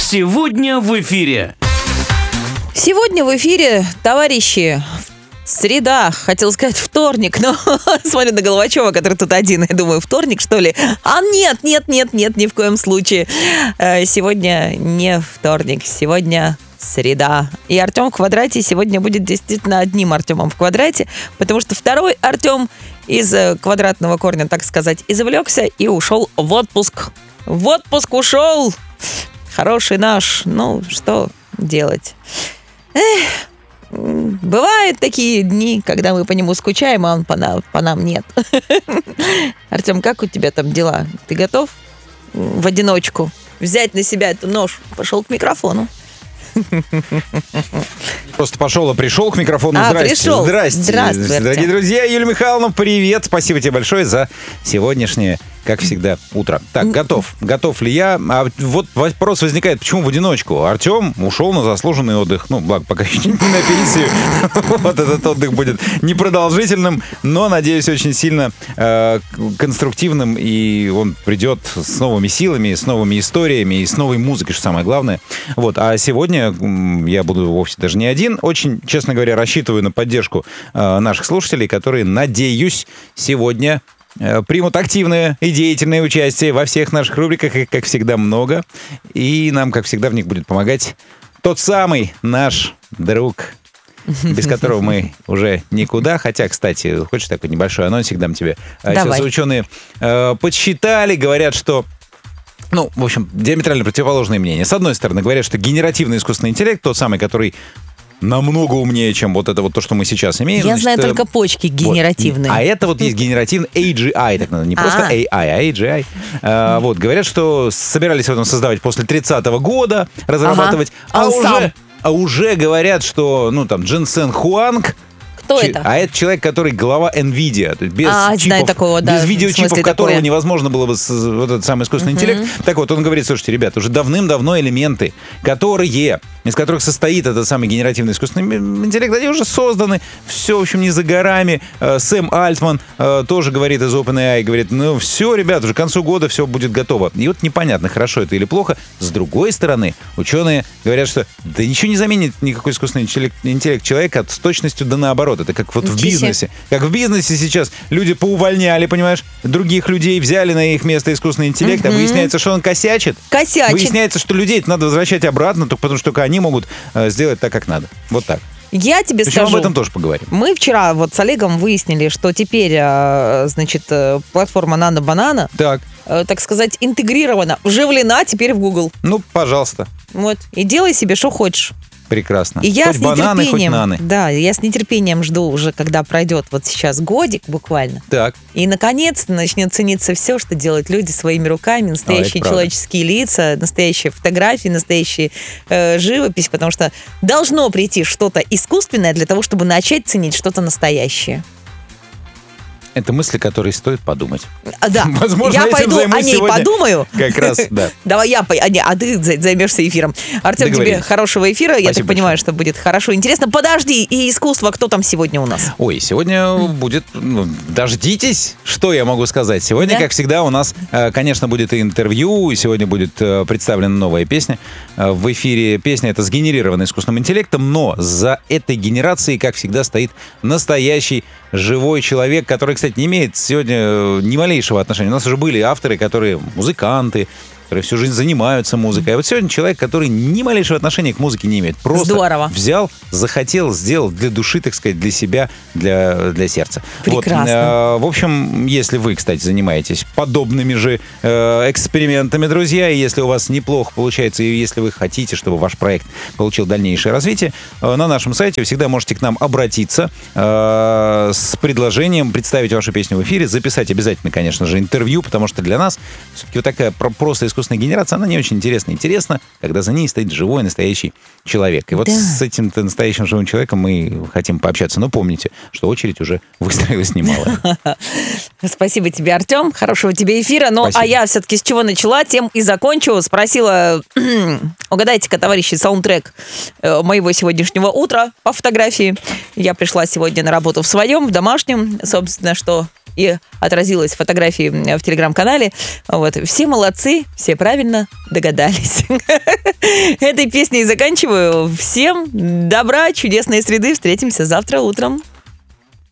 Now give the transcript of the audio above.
Сегодня в эфире. Сегодня в эфире, товарищи, среда, хотел сказать вторник, но смотрю на Головачева, который тут один, я думаю, вторник, что ли? А нет, ни в коем случае. Сегодня не вторник, сегодня среда. И Артем в квадрате сегодня будет действительно одним Артемом в квадрате, потому что второй Артем из квадратного корня, так сказать, извлекся и ушел в отпуск. В отпуск ушел! Хороший наш, ну, что делать? Бывают такие дни, когда мы по нему скучаем, а он по нам нет. Артем, как у тебя там дела? Ты готов в одиночку взять на себя эту ношу? Пошел к микрофону. Просто пошел и пришел к микрофону. Пришел. Здрасте. Дорогие друзья, Юлия Михайловна, привет. Спасибо тебе большое за сегодняшнее, как всегда, утро. Так, готов ли я? А вот вопрос возникает, почему в одиночку? Артем ушел на заслуженный отдых. Ну, благо, пока еще не на пенсию. Вот этот отдых будет непродолжительным, но, надеюсь, очень сильно конструктивным. И он придет с новыми силами, с новыми историями и с новой музыкой, что самое главное. Вот. А сегодня я буду вовсе даже не один. Очень, честно говоря, рассчитываю на поддержку наших слушателей, которые, надеюсь, сегодня примут активное и деятельное участие во всех наших рубриках, их, как всегда, много. И нам, как всегда, в них будет помогать тот самый наш друг, без которого мы уже никуда. Хотя, кстати, хочешь такой небольшой анонсик дам тебе? Сейчас ученые подсчитали, говорят, что в общем, диаметрально противоположные мнения. С одной стороны, говорят, что генеративный искусственный интеллект, тот самый, который намного умнее, чем вот это вот то, что мы сейчас имеем. Я знаю только почки генеративные. Вот. А это вот есть генеративный AGI, так надо, не просто AI, а AGI. Вот, говорят, что собирались в этом создавать после 30-го года, разрабатывать. А уже говорят, что, Дженсен Хуанг. Кто это? А это человек, который глава NVIDIA. То есть без чипов, знаю такого, да, без видеочипов, которого такое невозможно было бы вот этот самый искусственный интеллект. Так вот, он говорит, слушайте, ребята, уже давным-давно элементы, из которых состоит этот самый генеративный искусственный интеллект, они уже созданы. Все, в общем, не за горами. Сэм Альтман тоже говорит из OpenAI, говорит, все, ребята, уже к концу года все будет готово. И вот непонятно, хорошо это или плохо. С другой стороны, ученые говорят, что да ничего не заменит никакой искусственный интеллект человека с точностью да наоборот. Это как вот в бизнесе. Как в бизнесе сейчас люди поувольняли, понимаешь, других людей, взяли на их место искусственный интеллект, а выясняется, что он косячит. Выясняется, что людей надо возвращать обратно, потому что только они могут сделать так, как надо. Вот так. Я тебе скажу. Об этом тоже поговорим. Мы вчера вот с Олегом выяснили, что теперь, платформа Nano Banana, так сказать, интегрирована, вживлена теперь в Google. Пожалуйста. Вот. И делай себе, что хочешь. Прекрасно. И я хоть бананы, хоть наны. Да, я с нетерпением жду уже, когда пройдет вот сейчас годик буквально. Так. И наконец-то начнет цениться все, что делают люди своими руками, настоящие человеческие лица, настоящие фотографии, настоящая живопись, потому что должно прийти что-то искусственное для того, чтобы начать ценить что-то настоящее. Это мысли, которые стоит подумать. Да, возможно, я пойду о ней подумаю. Как раз, да. Давай а ты займешься эфиром. Артем, тебе хорошего эфира. Я так понимаю, что будет хорошо. Интересно, подожди, и искусство, кто там сегодня у нас? Ой, сегодня будет, дождитесь, что я могу сказать. Сегодня, как всегда, у нас, конечно, будет и интервью, и сегодня будет представлена новая песня. В эфире песня эта сгенерирована искусственным интеллектом, но за этой генерацией, как всегда, стоит настоящий живой человек, который, кстати, не имеет сегодня ни малейшего отношения. У нас уже были авторы, которые музыканты, которые всю жизнь занимаются музыкой. А вот сегодня человек, который ни малейшего отношения к музыке не имеет. Просто взял, захотел, сделал для души, так сказать, для себя, для сердца. Прекрасно. Вот. В общем, если вы, кстати, занимаетесь подобными же экспериментами, друзья, и если у вас неплохо получается, и если вы хотите, чтобы ваш проект получил дальнейшее развитие, на нашем сайте вы всегда можете к нам обратиться с предложением представить вашу песню в эфире, записать обязательно, конечно же, интервью, потому что для нас все-таки вот такая просто искусственная генерация, она не очень интересна. Интересно, когда за ней стоит живой, настоящий человек. И вот с этим настоящим живым человеком мы хотим пообщаться. Но помните, что очередь уже выстроилась немалая. Спасибо тебе, Артем. Хорошего тебе эфира. А я все-таки с чего начала, тем и закончу. Спросила, угадайте-ка, товарищи, саундтрек моего сегодняшнего утра по фотографии. Я пришла сегодня на работу в своем, в домашнем. Собственно, что и отразилось в фотографии в телеграм-канале. Вот. Все молодцы, все правильно догадались. Этой песней заканчиваю. Всем добра, чудесной среды. Встретимся завтра утром.